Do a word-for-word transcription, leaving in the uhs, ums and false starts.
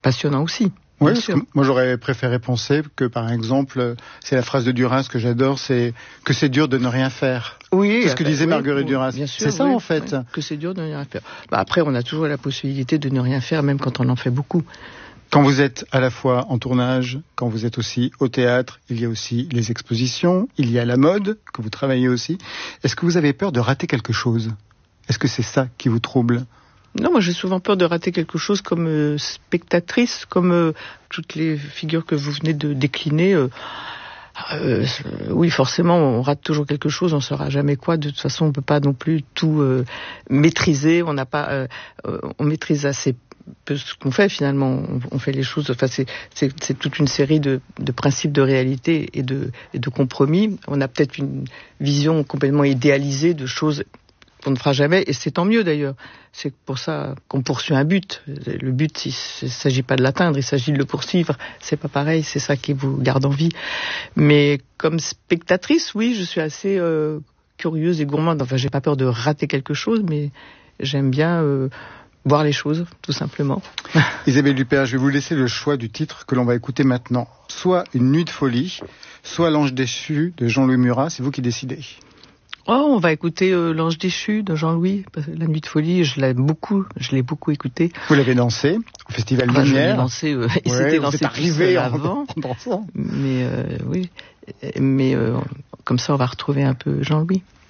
passionnant aussi. Oui, moi j'aurais préféré penser que par exemple, c'est la phrase de Duras que j'adore, c'est que c'est dur de ne rien faire. Oui, c'est ce que disait oui, Marguerite oui, Duras. Bien sûr, c'est ça oui, en fait. Oui, que c'est dur de ne rien faire. Bah, après, on a toujours la possibilité de ne rien faire, même quand on en fait beaucoup. Quand vous êtes à la fois en tournage, quand vous êtes aussi au théâtre, il y a aussi les expositions, il y a la mode, que vous travaillez aussi. Est-ce que vous avez peur de rater quelque chose ? Est-ce que c'est ça qui vous trouble ? Non, moi j'ai souvent peur de rater quelque chose comme euh, spectatrice, comme euh, toutes les figures que vous venez de décliner. Euh, euh, oui, forcément, on rate toujours quelque chose, on ne saura jamais quoi. De toute façon, on ne peut pas non plus tout euh, maîtriser. On n'a pas, euh, on maîtrise assez peu ce qu'on fait finalement. On, on fait les choses. Enfin, c'est, c'est, c'est toute une série de, de principes de réalité et de, et de compromis. On a peut-être une vision complètement idéalisée de choses qu'on ne fera jamais, et c'est tant mieux d'ailleurs. C'est pour ça qu'on poursuit un but. Le but, il ne s'agit pas de l'atteindre, il s'agit de le poursuivre. C'est pas pareil, c'est ça qui vous garde en vie. Mais comme spectatrice, oui, je suis assez euh, curieuse et gourmande. Enfin, j'ai pas peur de rater quelque chose, mais j'aime bien euh, voir les choses, tout simplement. Isabelle Huppert, je vais vous laisser le choix du titre que l'on va écouter maintenant. Soit Une nuit de folie, soit L'ange déchu de Jean-Louis Murat, c'est vous qui décidez. Oh, on va écouter euh, L'ange déchu de Jean-Louis. La nuit de folie, je l'ai beaucoup, je l'ai beaucoup écouté. Vous l'avez dansé au Festival enfin, Lumière. Je l'ai dansé, euh, et ouais, c'était dansé arrivé en, avant. En dansant. Mais euh, oui, mais euh, comme ça, on va retrouver un peu Jean-Louis.